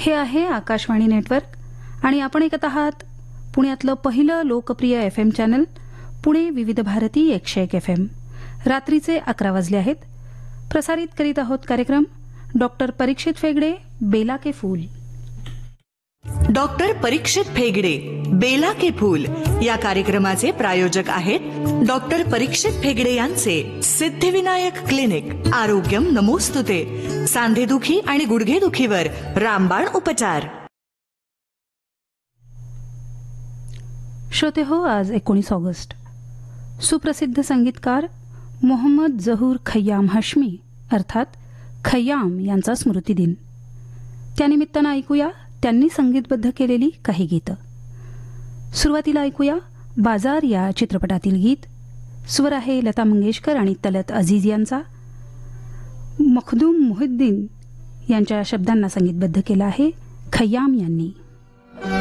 हे आहे आकाशवाणी नेटवर्क आणि आपण ऐकत आहात पुण्यातलं पहिलं लोकप्रिय एफएम चॅनल पुणे विविध भारती 101 FM. रात्रीचे 11 वाजले आहेत. प्रसारित करीत आहोत कार्यक्रम डॉक्टर परीक्षित फेगडे बेला के फूल. डॉक्टर परीक्षित फेगडे बेला के फूल या कार्यक्रमाचे प्रायोजक आहेत डॉक्टर परीक्षित फेगडे यांचे सिद्धिविनायक क्लिनिक. आरोग्यम नमोस्तुते. सांधेदुखी आणि गुडघेदुखीवर रामबाण उपचार. श्रोते हो, आज 19 ऑगस्ट सुप्रसिद्ध संगीतकार मोहम्मद जहूर खय्याम हाशमी अर्थात खय्याम यांचा स्मृतिदिन. त्यानिमित्तानं ऐकूया त्यांनी संगीतबद्ध केलेली काही गीतं. सुरुवातीला ऐकूया बाजार या चित्रपटातील गीत. स्वर आहे लता मंगेशकर आणि तलत अजीज यांचा. मखदूम मुहिद्दीन यांच्या शब्दांना संगीतबद्ध केलं आहे खय्याम यांनी.